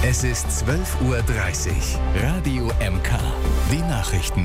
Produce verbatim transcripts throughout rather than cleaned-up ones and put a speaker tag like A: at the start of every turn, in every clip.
A: Es ist zwölf Uhr dreißig. Radio M K. Die Nachrichten.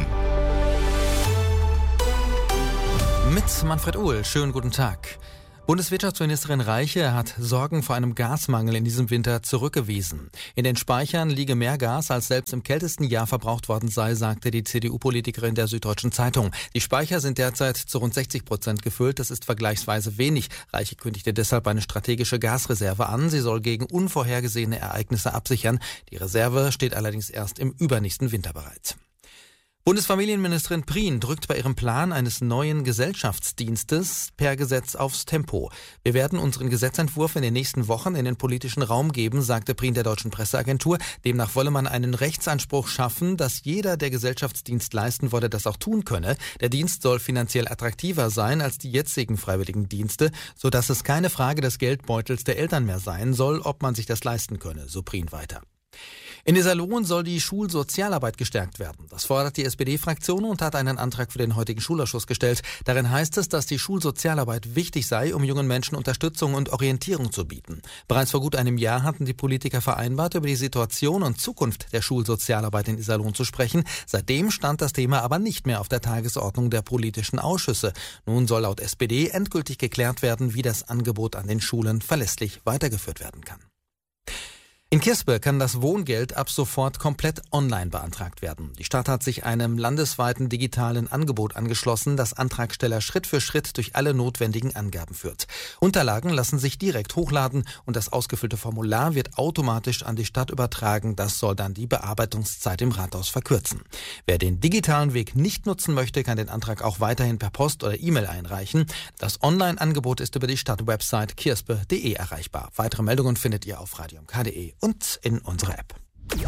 B: Mit Manfred Uhl. Schönen guten Tag. Bundeswirtschaftsministerin Reiche hat Sorgen vor einem Gasmangel in diesem Winter zurückgewiesen. In den Speichern liege mehr Gas, als selbst im kältesten Jahr verbraucht worden sei, sagte die C D U-Politikerin der Süddeutschen Zeitung. Die Speicher sind derzeit zu rund sechzig Prozent gefüllt. Das ist vergleichsweise wenig. Reiche kündigte deshalb eine strategische Gasreserve an. Sie soll gegen unvorhergesehene Ereignisse absichern. Die Reserve steht allerdings erst im übernächsten Winter bereit. Bundesfamilienministerin Prien drückt bei ihrem Plan eines neuen Gesellschaftsdienstes per Gesetz aufs Tempo. Wir werden unseren Gesetzentwurf in den nächsten Wochen in den politischen Raum geben, sagte Prien der Deutschen Presseagentur. Demnach wolle man einen Rechtsanspruch schaffen, dass jeder, der Gesellschaftsdienst leisten wolle, das auch tun könne. Der Dienst soll finanziell attraktiver sein als die jetzigen freiwilligen Dienste, sodass es keine Frage des Geldbeutels der Eltern mehr sein soll, ob man sich das leisten könne, so Prien weiter. In Iserlohn soll die Schulsozialarbeit gestärkt werden. Das fordert die S P D-Fraktion und hat einen Antrag für den heutigen Schulausschuss gestellt. Darin heißt es, dass die Schulsozialarbeit wichtig sei, um jungen Menschen Unterstützung und Orientierung zu bieten. Bereits vor gut einem Jahr hatten die Politiker vereinbart, über die Situation und Zukunft der Schulsozialarbeit in Iserlohn zu sprechen. Seitdem stand das Thema aber nicht mehr auf der Tagesordnung der politischen Ausschüsse. Nun soll laut S P D endgültig geklärt werden, wie das Angebot an den Schulen verlässlich weitergeführt werden kann. In Kirspe kann das Wohngeld ab sofort komplett online beantragt werden. Die Stadt hat sich einem landesweiten digitalen Angebot angeschlossen, das Antragsteller Schritt für Schritt durch alle notwendigen Angaben führt. Unterlagen lassen sich direkt hochladen und das ausgefüllte Formular wird automatisch an die Stadt übertragen. Das soll dann die Bearbeitungszeit im Rathaus verkürzen. Wer den digitalen Weg nicht nutzen möchte, kann den Antrag auch weiterhin per Post oder E-Mail einreichen. Das Online-Angebot ist über die Stadtwebsite kirspe punkt de erreichbar. Weitere Meldungen findet ihr auf radio m k punkt de und in unserer App.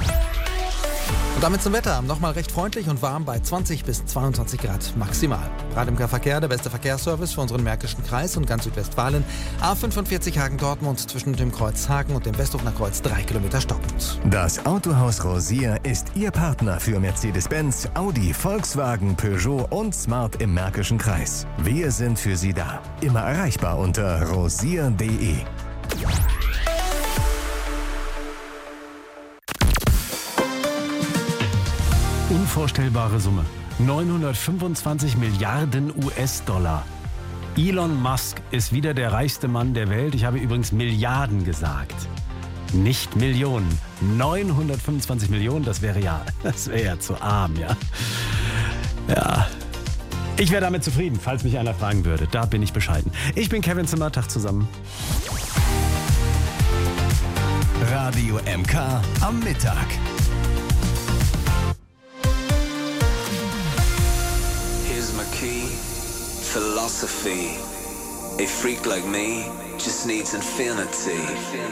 B: Und damit zum Wetter. Nochmal recht freundlich und warm bei zwanzig bis zweiundzwanzig Grad maximal. Radio M K Verkehr, der beste Verkehrsservice für unseren Märkischen Kreis und ganz Südwestfalen. A fünfundvierzig Hagen-Dortmund zwischen dem Kreuz Hagen und dem Westhofener Kreuz drei Kilometer stockend.
A: Das Autohaus Rosier ist Ihr Partner für Mercedes-Benz, Audi, Volkswagen, Peugeot und Smart im Märkischen Kreis. Wir sind für Sie da. Immer erreichbar unter rosier punkt de.
C: Unvorstellbare Summe. neunhundertfünfundzwanzig Milliarden U S-Dollar. Elon Musk ist wieder der reichste Mann der Welt. Ich habe übrigens Milliarden gesagt. Nicht Millionen. neunhundertfünfundzwanzig Millionen, das wäre ja, das wäre ja zu arm, ja. Ja. Ich wäre damit zufrieden, falls mich einer fragen würde. Da bin ich bescheiden. Ich bin Kevin Zimmer, Tag zusammen.
A: Radio M K am Mittag.
D: Key, philosophy. A freak like me just needs infinity.